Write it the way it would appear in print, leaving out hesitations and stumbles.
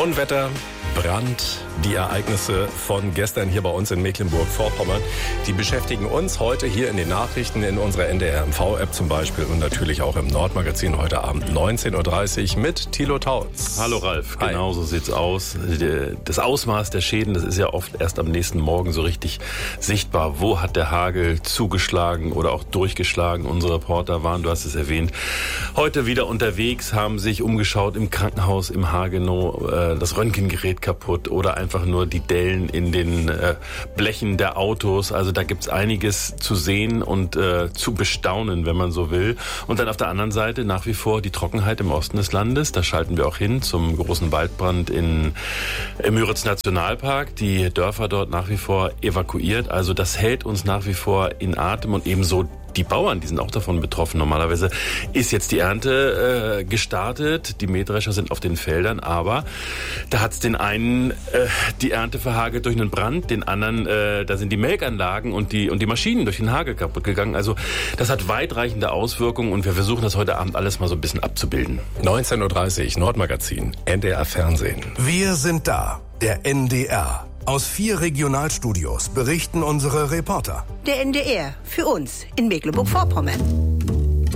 Unwetter, Brand, die Ereignisse von gestern hier bei uns in Mecklenburg-Vorpommern, die beschäftigen uns heute hier in den Nachrichten, in unserer NDR-MV-App zum Beispiel und natürlich auch im Nordmagazin heute Abend 19.30 Uhr mit Thilo Tautz. Hallo Ralf, Hi. genau so sieht's aus. Das Ausmaß der Schäden, das ist ja oft erst am nächsten Morgen so richtig sichtbar. Wo hat der Hagel zugeschlagen oder auch durchgeschlagen? Unsere Reporter waren, du hast es erwähnt, heute wieder unterwegs, haben sich umgeschaut im Krankenhaus im Hagenow, das Röntgengerät kaputt oder einfach nur die Dellen in den Blechen der Autos. Also da gibt's einiges zu sehen und zu bestaunen, wenn man so will. Und dann auf der anderen Seite nach wie vor die Trockenheit im Osten des Landes. Da schalten wir auch hin zum großen Waldbrand im Müritz Nationalpark. Die Dörfer dort nach wie vor evakuiert. Also das hält uns nach wie vor in Atem und ebenso die Bauern, die sind auch davon betroffen. Normalerweise ist jetzt die Ernte gestartet, die Mähdrescher sind auf den Feldern, aber da hat's den einen die Ernte verhagelt durch einen Brand, den anderen, da sind die Melkanlagen und die Maschinen durch den Hagel kaputt gegangen. Also das hat weitreichende Auswirkungen und wir versuchen das heute Abend alles mal so ein bisschen abzubilden. 19.30 Uhr, Nordmagazin, NDR Fernsehen. Wir sind da, der NDR. Aus 4 Regionalstudios berichten unsere Reporter. Der NDR, für uns in Mecklenburg-Vorpommern.